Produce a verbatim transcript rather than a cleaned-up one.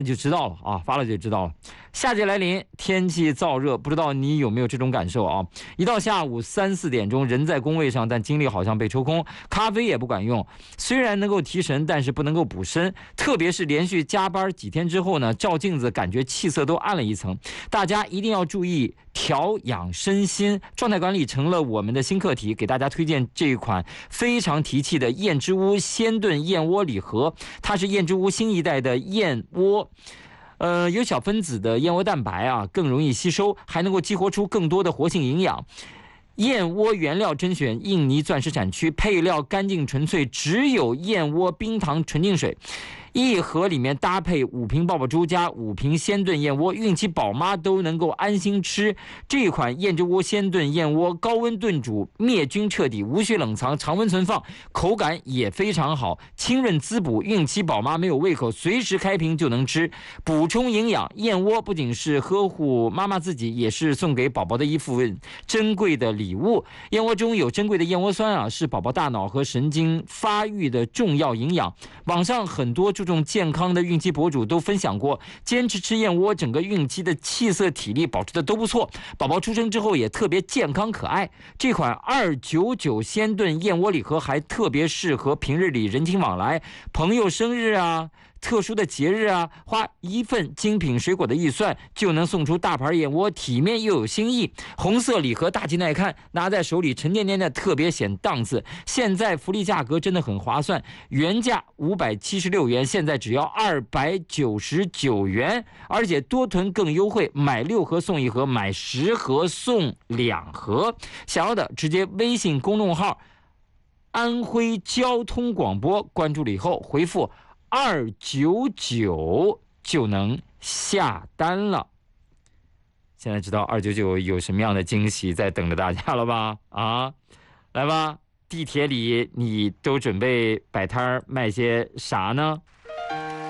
就知道了啊，发了就知道了。夏季来临，天气燥热，不知道你有没有这种感受啊？一到下午三四点钟，人在工位上，但精力好像被抽空，咖啡也不管用。虽然能够提神，但是不能够补身。特别是连续加班几天之后呢，照镜子感觉气色都暗了一层。大家一定要注意调养身心，状态管理成了我们的新课题。给大家推荐这一款非常提气的燕之屋鲜炖燕窝礼盒，它是燕之屋新一代的燕窝。呃，有小分子的燕窝蛋白啊，更容易吸收，还能够激活出更多的活性营养。燕窝原料甄选印尼钻石产区，配料干净纯粹，只有燕窝冰糖纯净水。一盒里面搭配五瓶爆爆珠加五瓶鲜炖燕窝，孕期宝妈都能够安心吃。这款燕之屋鲜炖燕窝，高温炖煮，灭菌彻底，无需冷藏，常温存放，口感也非常好，清润滋补。孕期宝妈没有胃口，随时开瓶就能吃，补充营养。燕窝不仅是呵护妈妈自己，也是送给宝宝的一份珍贵的礼物。燕窝中有珍贵的燕窝酸啊，是宝宝大脑和神经发育的重要营养。网上很多注重健康的孕期博主都分享过，坚持吃燕窝，整个孕期的气色体力保持的都不错，宝宝出生之后也特别健康可爱。这款二九九鲜炖燕窝礼盒还特别适合平日里人情往来，朋友生日啊，特殊的节日啊，花一份精品水果的预算就能送出大盘燕窝，体面又有新意。红色礼盒大气耐看，拿在手里沉甸甸的，特别显档次。现在福利价格真的很划算，原价五百七十六元，现在只要二百九十九元，而且多囤更优惠，买六盒送一盒，买十盒送两盒。想要的直接微信公众号安徽交通广播关注了以后回复二九九就能下单了。现在知道二九九有什么样的惊喜在等着大家了吧？啊，来吧，地铁里你都准备摆摊卖些啥呢？